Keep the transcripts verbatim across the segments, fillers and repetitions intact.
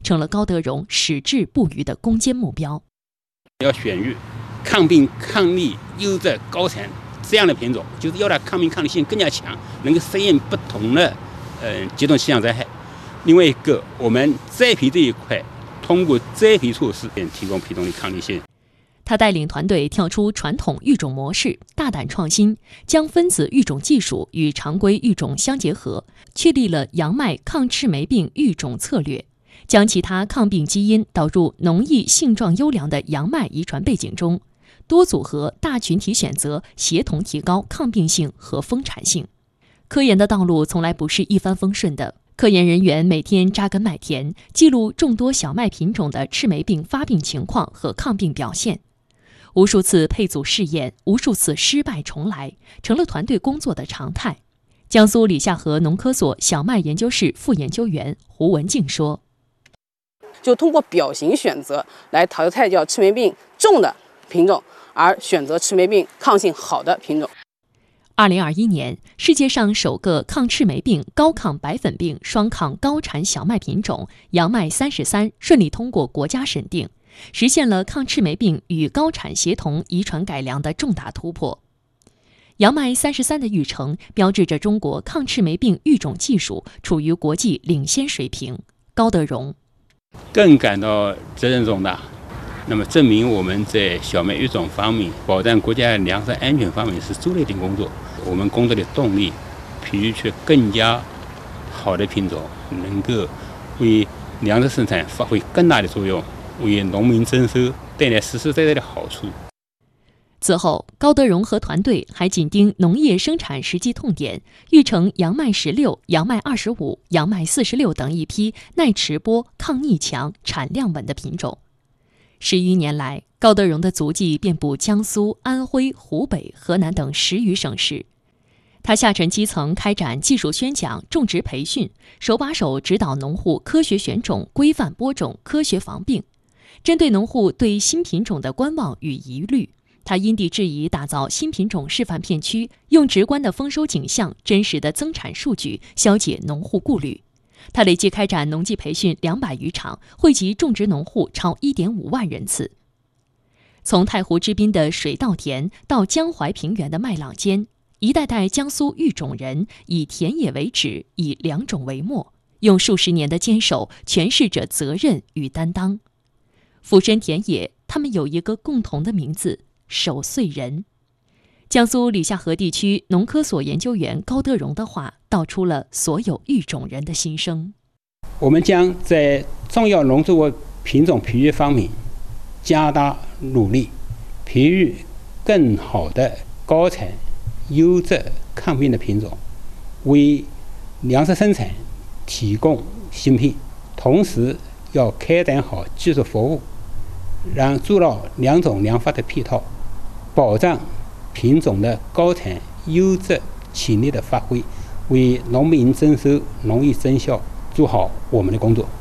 成了高德荣矢志不渝的攻坚目标。 要选育抗病抗逆优质高产这样的品种，就是要它抗病抗逆性更加强，能够适应不同的呃极端气象灾害。另外一个，我们栽培这一块，通过栽培措施提供品种的抗逆性。 他带领团队跳出传统育种模式，大胆创新，将分子育种技术与常规育种相结合，确立了杨麦抗赤霉病育种策略，将其他抗病基因导入农艺性状优良的杨麦遗传背景中，多组合、大群体选择，协同提高抗病性和丰产性。科研的道路从来不是一帆风顺的。科研人员每天扎根麦田，记录众多小麦品种的赤霉病发病情况和抗病表现。无数次配组试验，无数次失败重来，成了团队工作的常态。江苏理夏河农科所小麦研究室副研究员胡文静说：“ 就通过表型选择来淘汰掉赤霉病重的品种，而选择赤霉病抗性好的品种。” 二零二一年，世界上首个抗赤霉病、高抗白粉病双抗高产小麦品种杨麦三十三顺利通过国家审定，实现了抗赤霉病与高产协同遗传改良的重大突破。杨麦三十三的育成，标志着中国抗赤霉病育种技术处于国际领先水平。高德荣更感到责任重大。那么证明我们在小麦育种方面，保障国家粮食安全方面是做了一点工作。我们工作的动力，培育出更加好的品种，能够为粮食生产发挥更大的作用，为农民增收带来实实在在的好处。 此后，高德荣和团队还紧盯农业生产实际痛点，育成杨麦十六、杨麦二十五、杨麦四十六等一批耐迟播、抗逆强、产量稳的品种。十余年来，高德荣的足迹遍布江苏、安徽、湖北、河南等十余省市。他下沉基层，开展技术宣讲、种植培训，手把手指导农户科学选种、规范播种、科学防病。针对农户对新品种的观望与疑虑，他因地制宜打造新品种示范片区，用直观的丰收景象、真实的增产数据消解农户顾虑。他累计开展农技培训两百余场，惠及种植农户超一点五万人次。从太湖之滨的水稻田到江淮平原的麦浪间，一代代江苏育种人以田野为纸，以良种为墨，用数十年的坚守诠释着责任与担当。俯身田野，他们有一个共同的名字——守岁人。江苏理夏河地区农科所研究员高德荣的话，道出了所有育种人的心声。 我们将在重要农作物品种培育方面加大努力，培育更好的高产、优质抗病的品种，为粮食生产提供芯片，同时要开展好技术服务，让做到两种两法的配套，保障品种的高产、优质潜力的发挥，为农民增收、农业增效做好我们的工作。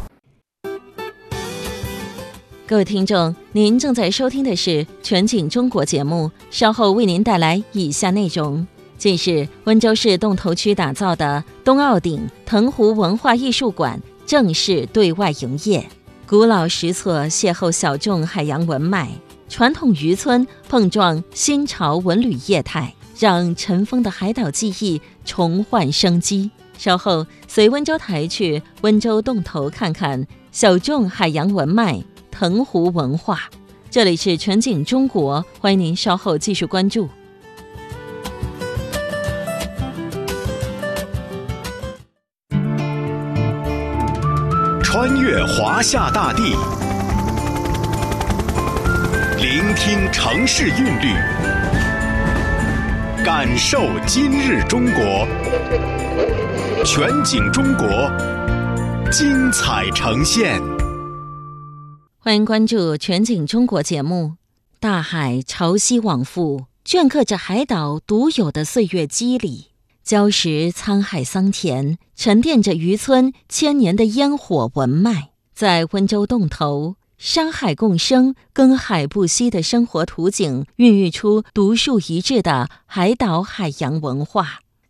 各位听众，您正在收听的是《全景中国》节目，稍后为您带来以下内容。近日，温州市洞头区打造的东澳顶藤湖文化艺术馆正式对外营业。古老石册邂逅小众海洋文脉，传统渔村碰撞新潮文旅业态，让尘封的海岛记忆重焕生机。稍后随温州台去温州洞头看看小众海洋文脉、藤湖文化。这里是全景中国，欢迎您稍后继续关注。 穿越华夏大地，聆听城市韵律，感受今日中国。全景中国，精彩呈现。 欢迎关注全景中国节目。大海潮汐往复，镌刻着海岛独有的岁月肌理。礁石沧海桑田，沉淀着渔村千年的烟火文脉。在温州洞头，山海共生、耕海不息的生活图景，孕育出独树一帜的海岛海洋文化。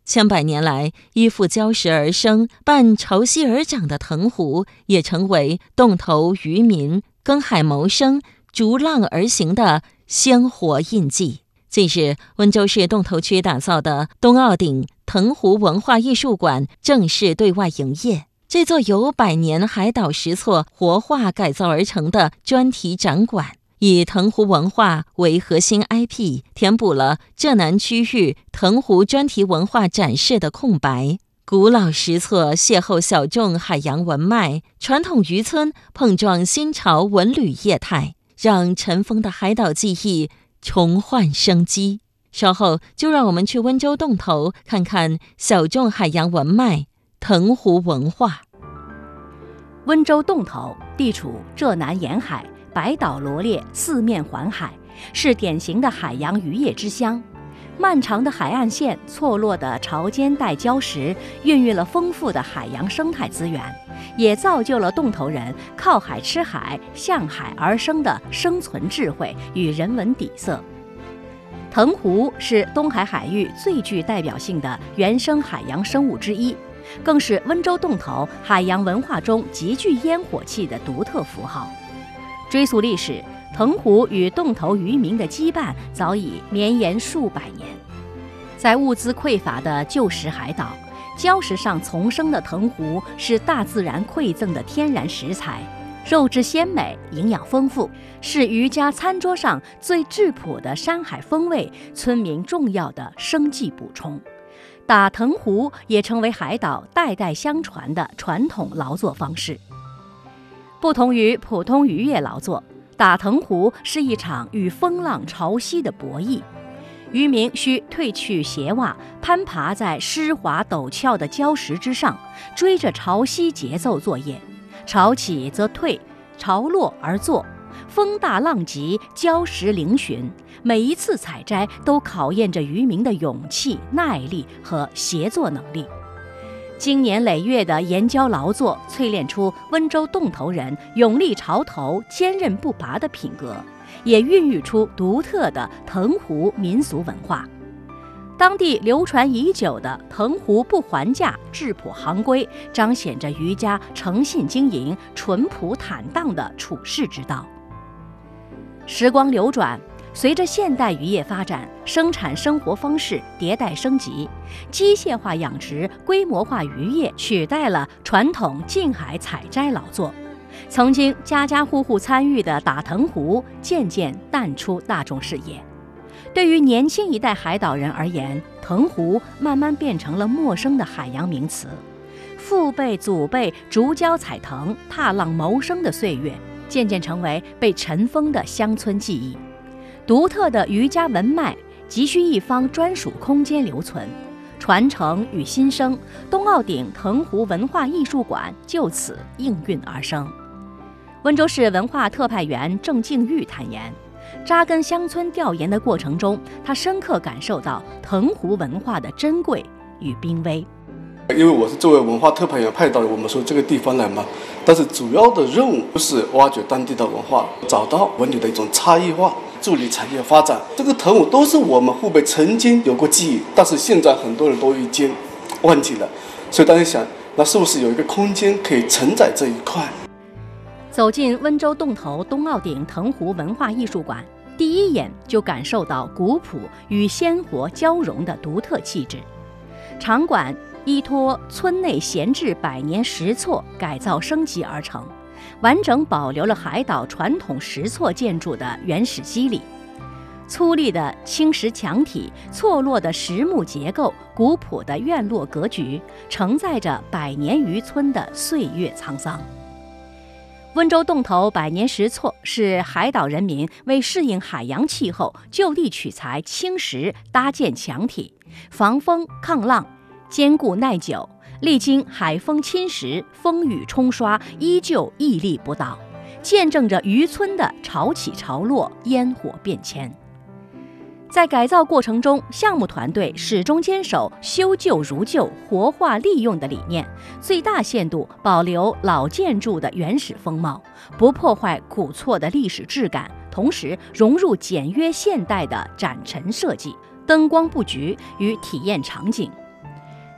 千百年来，依附礁石而生、伴潮汐而长的藤壶，也成为洞头渔民耕海谋生、逐浪而行的鲜活印记。近日，温州市洞头区打造的东澳顶藤壶文化艺术馆正式对外营业。这座由百年海岛石错活化改造而成的专题展馆，以藤壶文化为核心 I P， 填补了浙南区域藤壶专题文化展示的空白。古老石错邂逅小众海洋文脉，传统渔村碰撞新潮文旅业态，让尘封的海岛记忆重焕生机。稍后就让我们去温州洞头看看小众海洋文脉藤壶文化。 温州洞头地处浙南沿海，百岛罗列，四面环海，是典型的海洋渔业之乡。漫长的海岸线，错落的潮间带礁石，孕育了丰富的海洋生态资源，也造就了洞头人靠海吃海、向海而生的生存智慧与人文底色。藤壶是东海海域最具代表性的原生海洋生物之一，更是温州洞头海洋文化中极具烟火气的独特符号。追溯历史，藤壶与洞头渔民的羁绊早已绵延数百年。在物资匮乏的旧时海岛，礁石上丛生的藤壶是大自然馈赠的天然食材，肉质鲜美，营养丰富，是渔家餐桌上最质朴的山海风味，村民重要的生计补充。打藤壶也成为海岛代代相传的传统劳作方式。不同于普通渔业劳作，打藤壶是一场与风浪潮汐的博弈。渔民需褪去鞋袜，攀爬在湿滑陡峭的礁石之上，追着潮汐节奏作业。潮起则退，潮落而作，风大浪急，礁石嶙峋。每一次采摘都考验着渔民的勇气、耐力和协作能力。经年累月的岩礁劳作，淬炼出温州洞头人勇立潮头、坚韧不拔的品格，也孕育出独特的藤壶民俗文化。当地流传已久的藤壶不还价、质朴行规，彰显着渔家诚信经营、淳朴坦荡的处世之道。时光流转，随着现代渔业发展，生产生活方式迭代升级，机械化养殖、规模化渔业取代了传统近海采摘劳作。曾经家家户户参与的打藤壶，渐渐淡出大众视野。对于年轻一代海岛人而言，藤壶慢慢变成了陌生的海洋名词。父辈祖辈逐礁采藤、踏浪谋生的岁月，渐渐成为被尘封的乡村记忆。独特的渔家文脉急需一方专属空间留存，传承与新生，东澳顶藤壶文化艺术馆就此应运而生。温州市文化特派员郑敬玉坦言，扎根乡村调研的过程中，他深刻感受到藤壶文化的珍贵与濒危。 因为我是作为文化特派员派到我们说这个地方来嘛，但是主要的任务就是挖掘当地的文化，找到文旅的一种差异化，助力产业发展。这个藤壶都是我们父辈曾经有过记忆，但是现在很多人都已经忘记了，所以大家想，那是不是有一个空间可以承载这一块？ 走进温州洞头东澳顶藤壶文化艺术馆，第一眼就感受到古朴与鲜活交融的独特气质。场馆依托村内闲置百年石错改造升级而成，完整保留了海岛传统石错建筑的原始肌理。粗粝的青石墙体，错落的实木结构，古朴的院落格局，承载着百年渔村的岁月沧桑。温州洞头百年石错是海岛人民为适应海洋气候，就地取材青石搭建墙体，防风抗浪，坚固耐久，历经海风侵蚀、风雨冲刷，依旧屹立不倒，见证着渔村的潮起潮落、烟火变迁。在改造过程中，项目团队始终坚守修旧如旧、活化利用的理念，最大限度保留老建筑的原始风貌，不破坏古厝的历史质感，同时融入简约现代的展陈设计、灯光布局与体验场景。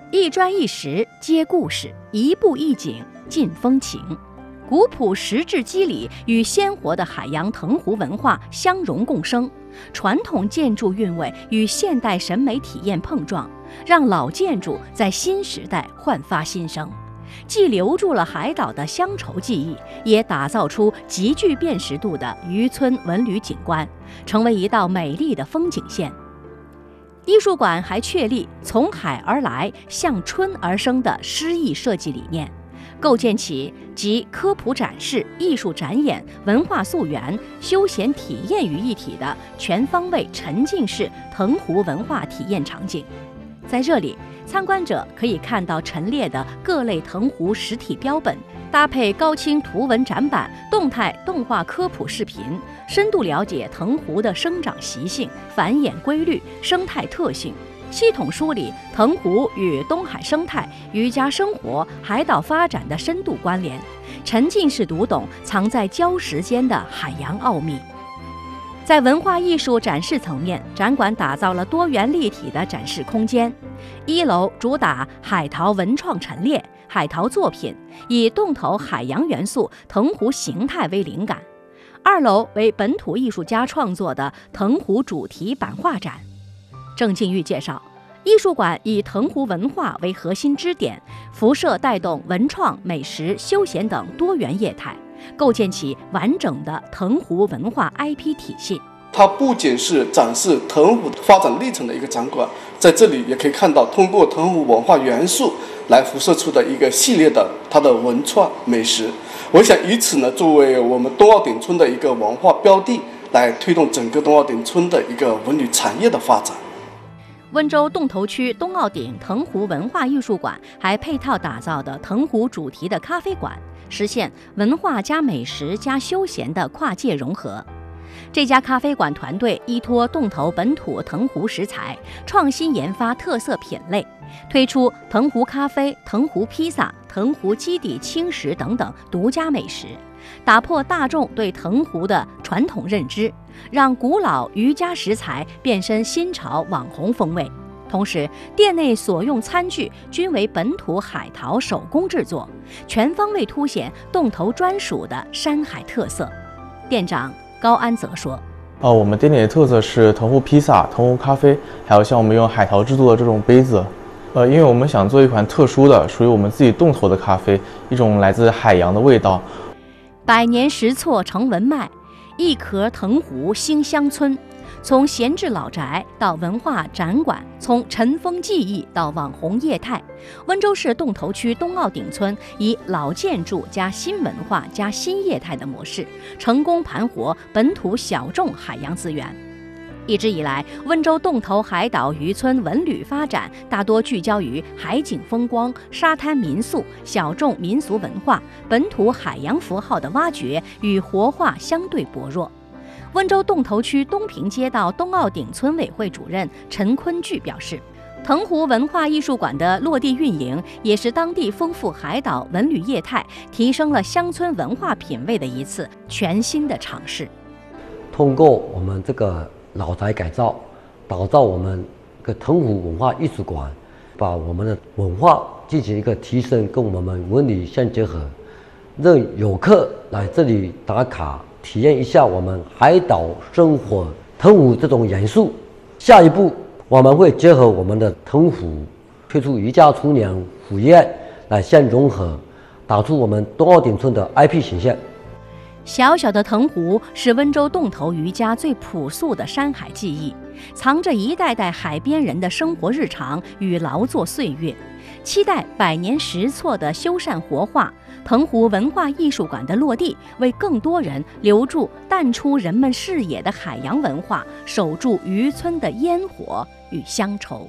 一砖一石皆故事，一步一景尽风情。古朴石质肌理与鲜活的海洋藤壶文化相融共生，传统建筑韵味与现代审美体验碰撞，让老建筑在新时代焕发新生。既留住了海岛的乡愁记忆，也打造出极具辨识度的渔村文旅景观，成为一道美丽的风景线。艺术馆还确立从海而来、向春而生的诗意设计理念，构建起集科普展示、艺术展演、文化溯源、休闲体验于一体的全方位沉浸式藤壶文化体验场景。在这里，参观者可以看到陈列的各类藤壶实体标本，搭配高清图文展板、动态动画科普视频，深度了解藤壶的生长习性、繁衍规律、生态特性，系统梳理藤壶与东海生态、渔家生活、海岛发展的深度关联，沉浸式读懂藏在礁石间的海洋奥秘。在文化艺术展示层面，展馆打造了多元立体的展示空间。一楼主打海淘文创陈列、海淘作品，以洞头海洋元素、藤壶形态为灵感。二楼为本土艺术家创作的藤壶主题版画展。郑静玉介绍，艺术馆以藤壶文化为核心支点，辐射带动文创、美食、休闲等多元业态，构建起完整的藤壶文化 I P 体系。 它不仅是展示藤壶发展历程的一个展馆，在这里也可以看到通过藤壶文化元素来辐射出的一个系列的它的文创美食。我想以此呢，作为我们东澳顶村的一个文化标的，来推动整个东澳顶村的一个文旅产业的发展。 温州洞头区东澳顶藤壶文化艺术馆还配套打造的藤壶主题的咖啡馆，实现文化加美食加休闲的跨界融合。这家咖啡馆团队依托洞头本土藤壶食材，创新研发特色品类，推出藤壶咖啡、藤壶披萨、藤壶基底轻食等等独家美食，打破大众对藤壶的传统认知，让古老渔家食材变身新潮网红风味。同时，店内所用餐具均为本土海淘手工制作，全方位凸显洞头专属的山海特色。店长高安则说： 呃，我们店里的特色是藤壶披萨、藤壶咖啡，还有像我们用海淘制作的这种杯子。呃，因为我们想做一款特殊的、属于我们自己洞头的咖啡，一种来自海洋的味道。 百年石错成文脉，一壳藤壶兴乡村。从闲置老宅到文化展馆，从尘封记忆到网红业态，温州市洞头区东澳顶村以老建筑加新文化加新业态的模式，成功盘活本土小众海洋资源。一直以来，温州洞头海岛渔村文旅发展大多聚焦于海景风光、沙滩民宿、小众民俗文化、本土海洋符号的挖掘与活化相对薄弱。温州洞头区东平街道东澳顶村委会主任陈坤巨表示，藤壶文化艺术馆的落地运营，也是当地丰富海岛文旅业态、提升了乡村文化品味的一次全新的尝试。 通过我们这个老宅改造，打造我们个藤壶文化艺术馆，把我们的文化进行一个提升，跟我们文旅相结合，让游客来这里打卡，体验一下我们海岛生活藤壶这种元素。下一步我们会结合我们的藤壶，推出渔家厨娘壶宴来相融合，打出我们东澳顶村的 I P 形象。 小小的藤壶是温州洞头渔家最朴素的山海记忆，藏着一代代海边人的生活日常与劳作岁月。期待百年石错的修缮活化，藤壶文化艺术馆的落地，为更多人留住淡出人们视野的海洋文化，守住渔村的烟火与乡愁。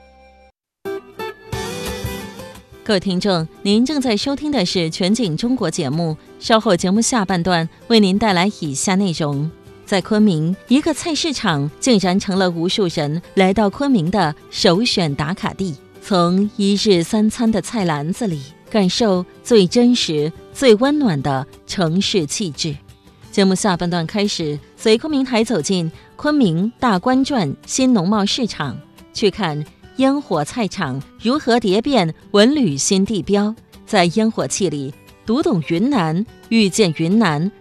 各位听众，您正在收听的是全景中国节目，稍后节目下半段为您带来以下内容。在昆明，一个菜市场竟然成了无数人来到昆明的首选打卡地，从一日三餐的菜篮子里感受最真实、最温暖的城市气质。节目下半段开始，随昆明台走进昆明大观转新农贸市场，去看烟火菜场如何蝶变文旅新地标，在烟火气里读懂云南，遇见云南，